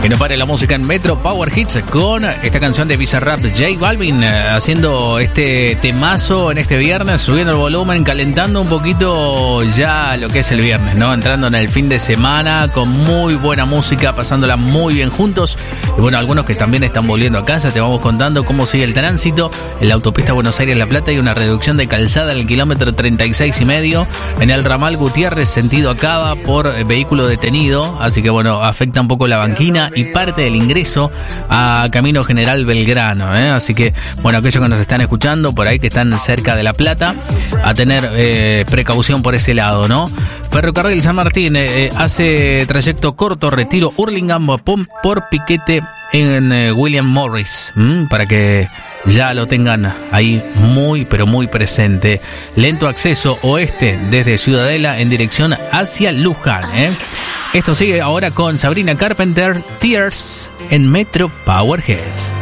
Que no pare la música en Metro Power Hits con esta canción de Bizarrap J Balvin haciendo este temazo en este viernes, subiendo el volumen, calentando un poquito ya lo que es el viernes, ¿no? Entrando en el fin de semana con muy buena música, pasándola muy bien juntos. Y bueno, algunos que también están volviendo a casa, te vamos contando cómo sigue el tránsito. En la autopista Buenos Aires-La Plata hay una reducción de calzada en el kilómetro 36,5. En el ramal Gutiérrez, sentido Acaba, por vehículo detenido. Así que bueno, afecta un poco la banquina y parte del ingreso a Camino General Belgrano, Así que, bueno, aquellos que nos están escuchando por ahí que están cerca de La Plata, a tener precaución por ese lado, ¿no? Ferrocarril San Martín hace trayecto corto, Retiro Hurlingham por Piquete en William Morris, para que ya lo tengan ahí muy, pero muy presente. Lento acceso oeste desde Ciudadela en dirección hacia Luján, Esto sigue ahora con Sabrina Carpenter, Tears en Metro Power Hits.